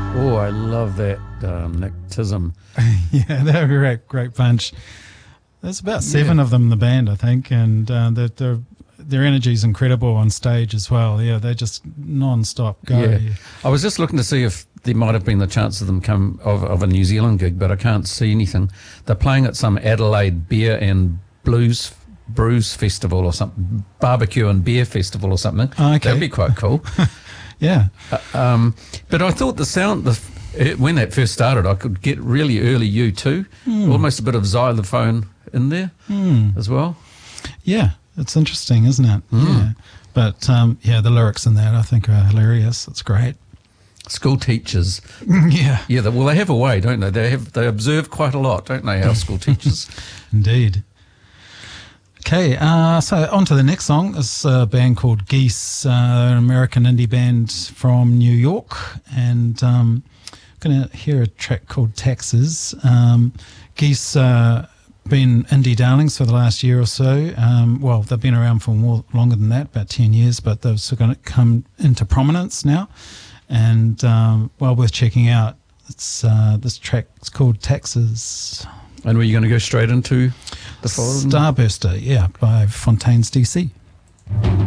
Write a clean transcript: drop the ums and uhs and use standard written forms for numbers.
Oh, I love that, Nick Tism. Yeah, they're a great bunch. There's about seven of them in the band, I think, and their energy is incredible on stage as well. Yeah, they just non-stop go. Yeah. I was just looking to see if there might have been the chance of them come of a New Zealand gig, but I can't see anything. They're playing at some Adelaide Beer and Brews Festival or something, barbecue and beer festival or something. Okay. That'd be quite cool. Yeah. But I thought the sound, when that first started, I could get really early U2, almost a bit of xylophone in there as well. Yeah, it's interesting, isn't it? Yeah. But, the lyrics in that I think are hilarious. It's great. School teachers. Yeah. Yeah, they have a way, don't they? They observe quite a lot, don't they, our school teachers? Indeed. Okay, so on to the next song. It's a band called Geese, an American indie band from New York, and going to hear a track called Taxes. Geese been indie darlings for the last year or so. Well, they've been around for longer than that, about 10 years, but they're sort of going to come into prominence now, and well worth checking out. It's this track is called Taxes. And were you going to go straight into the following? Starburster, yeah, by Fontaines DC.